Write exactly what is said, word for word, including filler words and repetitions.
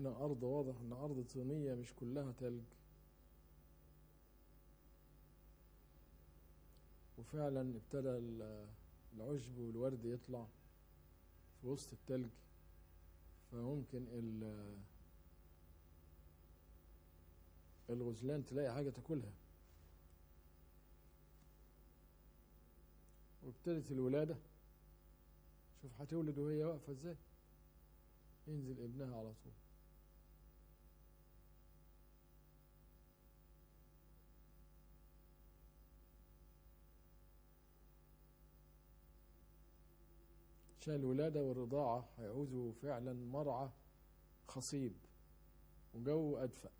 هنا أرض، واضح إن أرض طينية مش كلها تلج، وفعلا ابتدى العشب والورد يطلع في وسط التلج، فممكن الغزلان تلاقي حاجة تاكلها. وابتدت الولادة، شوف هتولد وهي واقفة ازاي، ينزل ابنها على طول. عشان الولادة والرضاعة هيعوزوا فعلا مرعى خصيب وجو أدفأ.